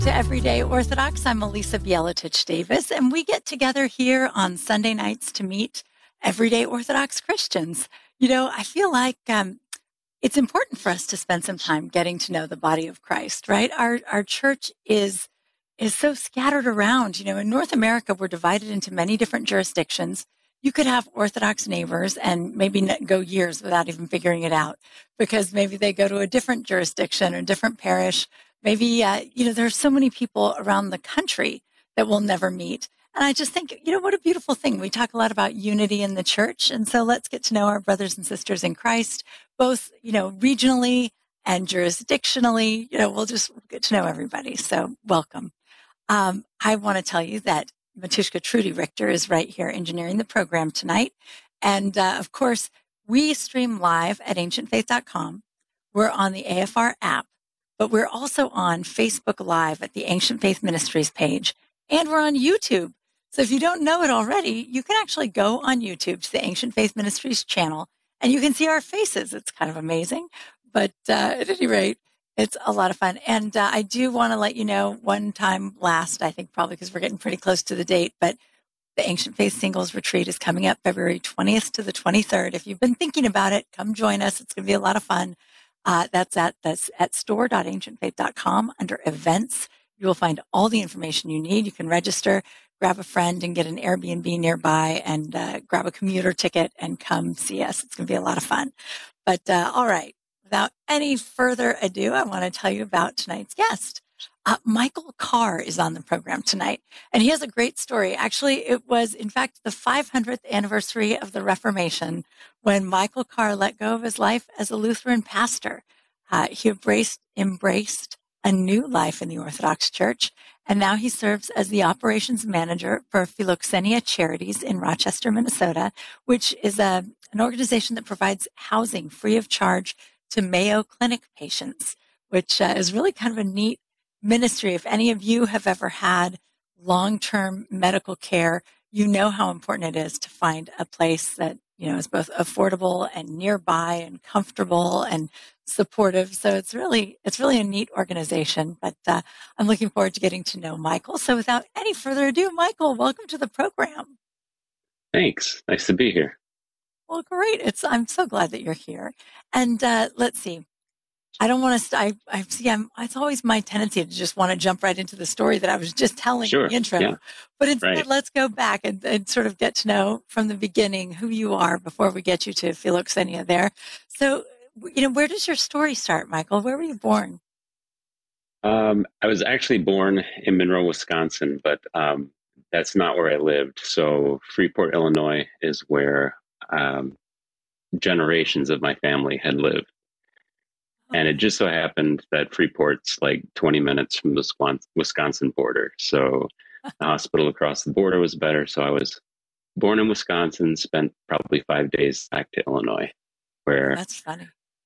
to Everyday Orthodox. I'm Elisa Bielatich Davis, and we get together here on Sunday nights to meet everyday Orthodox Christians. You know, I feel like it's important for us to spend some time getting to know the body of Christ, right? Our church is so scattered around. You know, in North America, we're divided into many different jurisdictions. You could have Orthodox neighbors and maybe go years without even figuring it out because maybe they go to a different jurisdiction or different parish. Maybe, you know, there's so many people around the country that we'll never meet. And I just think, you know, what a beautiful thing. We talk a lot about unity in the church. And so let's get to know our brothers and sisters in Christ, both, you know, regionally and jurisdictionally. You know, we'll just get to know everybody. So welcome. I want to tell you that Matushka Trudy Richter is right here engineering the program tonight. And of course, we stream live at ancientfaith.com. We're on the AFR app, but we're also on Facebook Live at the Ancient Faith Ministries page, and we're on YouTube. So if you don't know it already, you can actually go on YouTube to the Ancient Faith Ministries channel, and you can see our faces. It's kind of amazing. But at any rate, it's a lot of fun. And I do want to let you know one time last, I think probably because we're getting pretty close to the date, but the Ancient Faith Singles Retreat is coming up February 20th to the 23rd. If you've been thinking about it, come join us. It's going to be a lot of fun. That's at store.ancientfaith.com under events. You will find all the information you need. You can register, grab a friend and get an Airbnb nearby and grab a commuter ticket and come see us. It's going to be a lot of fun. But all right. Without any further ado, I want to tell you about tonight's guest. Michael Carr is on the program tonight, and he has a great story. Actually, it was, in fact, the 500th anniversary of the Reformation when Michael Carr let go of his life as a Lutheran pastor. He embraced a new life in the Orthodox Church, and now he serves as the operations manager for Philoxenia Charities in Rochester, Minnesota, which is an organization that provides housing free of charge to Mayo Clinic patients, which is really kind of a neat ministry. If any of you have ever had long-term medical care, you know how important it is to find a place that, you know, is both affordable and nearby and comfortable and supportive. So it's really a neat organization, but I'm looking forward to getting to know Michael. So without any further ado, Michael, welcome to the program. Thanks. Nice to be here. Well, great. I'm so glad that you're here. And let's see. I don't want to. It's always my tendency to just want to jump right into the story that I was just telling in the intro. Yeah. But instead, let's go back and sort of get to know from the beginning who you are before we get you to Philoxenia there. So, you know, where does your story start, Michael? Where were you born? I was actually born in Monroe, Wisconsin, but that's not where I lived. So Freeport, Illinois is where generations of my family had lived. And it just so happened that Freeport's like 20 minutes from the Wisconsin border. So the hospital across the border was better. So I was born in Wisconsin, spent probably 5 days back to Illinois, where that's funny.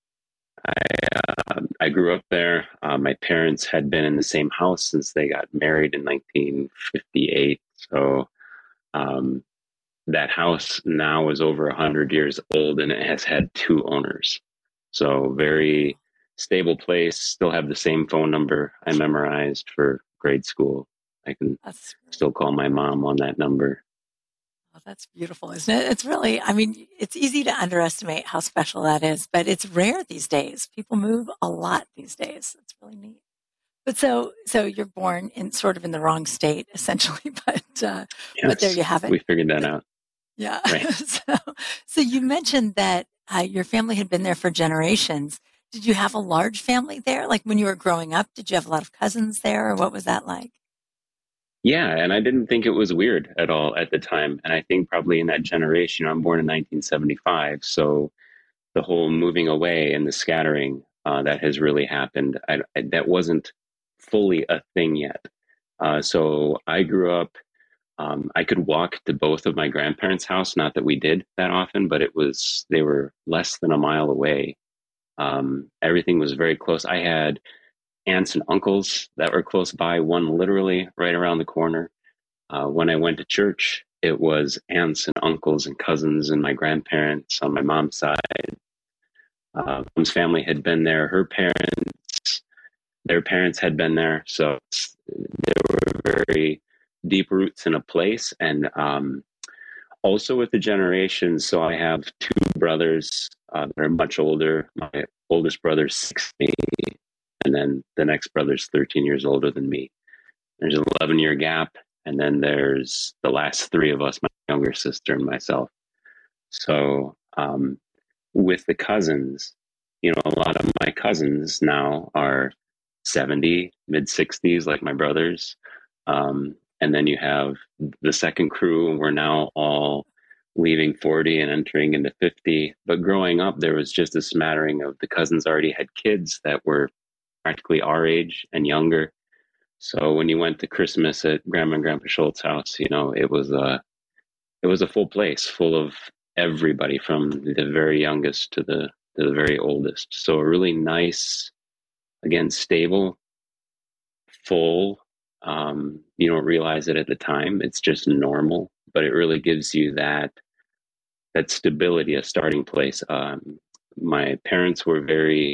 I grew up there. My parents had been in the same house since they got married in 1958. So that house now is over 100 years old, and it has had 2 owners. So very stable place. Still have the same phone number I memorized for grade school. I can still call my mom on that number. Oh, that's beautiful, isn't it? It's really, I mean, it's easy to underestimate how special that is, but it's rare these days. People move a lot these days. It's really neat. But so you're born in sort of in the wrong state, essentially, but there you have it. We figured that out. Yeah. Right. So you mentioned that your family had been there for generations. Did you have a large family there? Like when you were growing up, did you have a lot of cousins there, or what was that like? Yeah, and I didn't think it was weird at all at the time. And I think probably in that generation, I'm born in 1975, so the whole moving away and the scattering that has really happened, that wasn't fully a thing yet. So I grew up, I could walk to both of my grandparents' house, not that we did that often, but they were less than a mile away. Everything was very close. I had aunts and uncles that were close by, one literally right around the corner. When I went to church, it was aunts and uncles and cousins and my grandparents on my mom's side. Mom's family had been there. Her parents their parents had been there, so there were very deep roots in a place, and also with the generations. So I have two brothers that are much older. My oldest brother's 60, and then the next brother's 13 years older than me. There's an 11-year gap, and then there's the last three of us, my younger sister and myself. So with the cousins, a lot of my cousins now are 70, mid 60s, like my brothers. And then you have the second crew, and we're now all leaving 40 and entering into 50. But growing up, there was just a smattering of the cousins already had kids that were practically our age and younger. So when you went to Christmas at Grandma and Grandpa Schultz's house, it was a full place, full of everybody from the very youngest to the very oldest. So a really nice, again, stable, full. You don't realize it at the time. It's just normal, but it really gives you that stability, a starting place. My parents were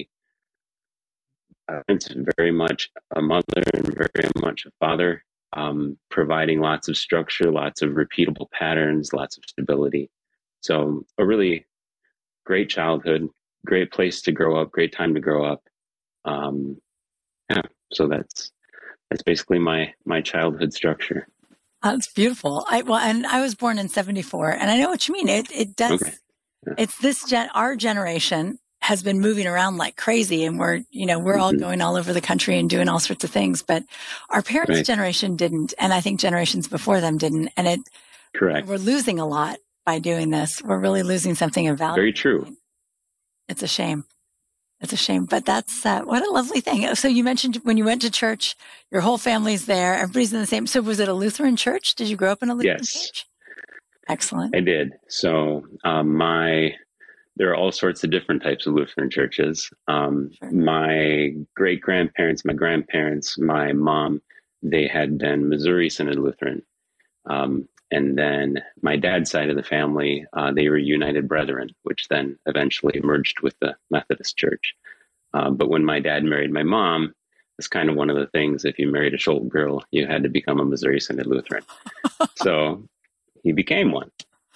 very much a mother and very much a father, providing lots of structure, lots of repeatable patterns, lots of stability. So a really great childhood, great place to grow up, great time to grow up. Um, yeah, so that's basically my childhood structure. That's beautiful. And I was born in 74, and I know what you mean. It does. Okay. Yeah. It's our generation has been moving around like crazy, and we're all going all over the country and doing all sorts of things, but our parents' generation didn't, and I think generations before them didn't, and Correct. we're losing a lot by doing this. We're really losing something of value. Very true. It's a shame. It's a shame, but that's what a lovely thing. So you mentioned when you went to church, your whole family's there. Everybody's in the same. So was it a Lutheran church? Did you grow up in a Lutheran church? Excellent. I did. So there are all sorts of different types of Lutheran churches. Sure. My great grandparents, my grandparents, my mom, they had been Missouri Synod Lutheran. And then my dad's side of the family, they were United Brethren, which then eventually merged with the Methodist Church. But when my dad married my mom, it's kind of one of the things, if you married a Schultz girl, you had to become a Missouri Synod Lutheran. So he became one.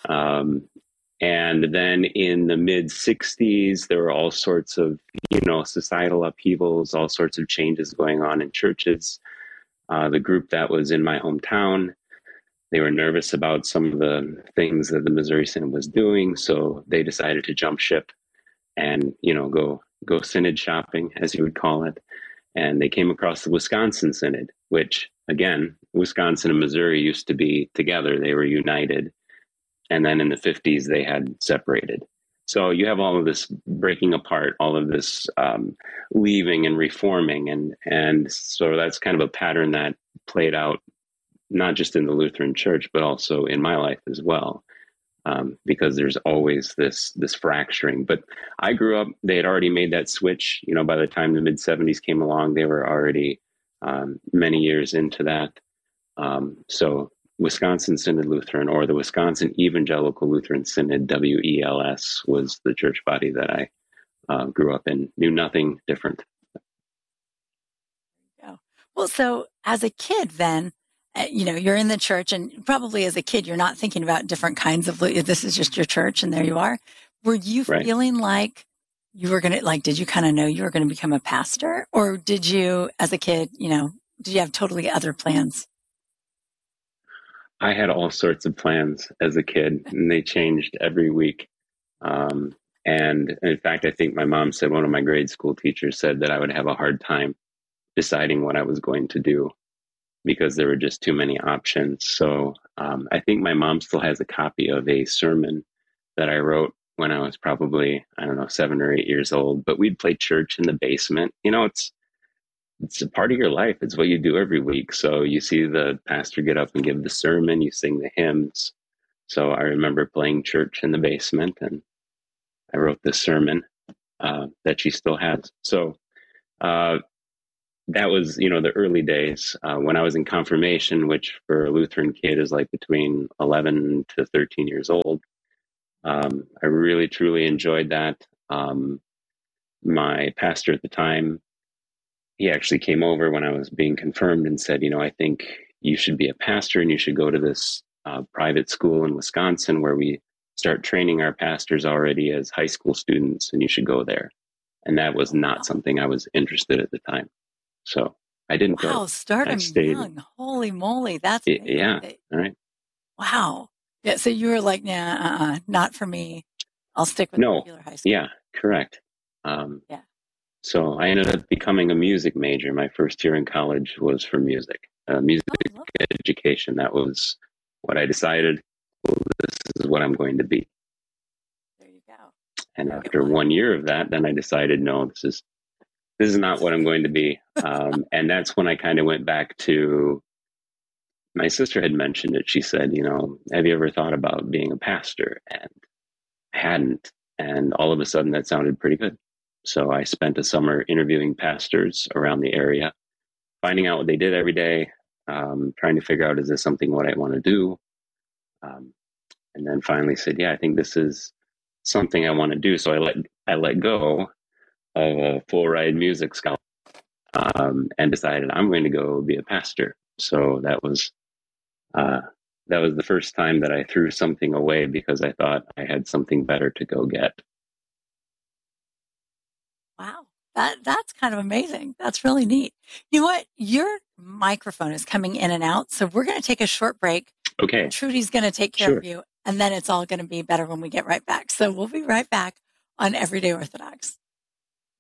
And then in the mid 60s, there were all sorts of, societal upheavals, all sorts of changes going on in churches. The group that was in my hometown, they were nervous about some of the things that the Missouri Synod was doing, so they decided to jump ship and go synod shopping, as you would call it. And they came across the Wisconsin Synod, which again, Wisconsin and Missouri used to be together; they were united. And then in the 50s, they had separated. So you have all of this breaking apart, all of this leaving and reforming, and so that's kind of a pattern that played out not just in the Lutheran Church, but also in my life as well, because there's always this fracturing. But I grew up; they had already made that switch. By the time the mid '70s came along, they were already many years into that. So Wisconsin Synod Lutheran, or the Wisconsin Evangelical Lutheran Synod, WELS, was the church body that I grew up in. Knew nothing different. Well, so as a kid, then you're in the church, and probably as a kid, you're not thinking about different kinds of. This is just your church, and there you are. Were you feeling like you were going to did you kind of know you were going to become a pastor, or did you, as a kid, did you have totally other plans? I had all sorts of plans as a kid, and they changed every week. And in fact, I think my mom said one of my grade school teachers said that I would have a hard time deciding what I was going to do because there were just too many options. So I think my mom still has a copy of a sermon that I wrote when I was probably, 7 or 8 years old. But we'd play church in the basement. It's a part of your life. It's what you do every week. So you see the pastor get up and give the sermon, you sing the hymns. So I remember playing church in the basement, and I wrote this sermon that she still has. So that was, the early days when I was in confirmation, which for a Lutheran kid is like between 11 to 13 years old. I really, truly enjoyed that. My pastor at the time he actually came over when I was being confirmed and said, I think you should be a pastor and you should go to this private school in Wisconsin where we start training our pastors already as high school students, and you should go there. And that was Oh, not wow. something I was interested at the time. So I didn't go. Wow, start I 'em stayed. young. Holy moly, that's amazing. Yeah. All right. Wow. Yeah, so you were like, "Nah, not for me. I'll stick with No. regular high school." Yeah. Correct. Um, Yeah. so I ended up becoming a music major. My first year in college was for music, music Oh, lovely. education. That was what I decided. Well, this is what I'm going to be. There you go. And Very after well. 1 year of that, then I decided, no, this is not what I'm going to be. And that's when I kind of went back to, my sister had mentioned it. She said, have you ever thought about being a pastor? And I hadn't. And all of a sudden, that sounded pretty good. So I spent a summer interviewing pastors around the area, finding out what they did every day, trying to figure out, is this something what I want to do? Um, and then finally said, yeah, I think this is something I want to do. So I let go of a full ride music scholarship, and decided I'm going to go be a pastor. So uh, that was the first time that I threw something away because I thought I had something better to go get. Wow. That's kind of amazing. That's really neat. You know what? Your microphone is coming in and out, so we're gonna take a short break, and Okay, Trudy's gonna take care of sure. you, and then it's all gonna be better when we get right back. So we'll be right back on Everyday Orthodox.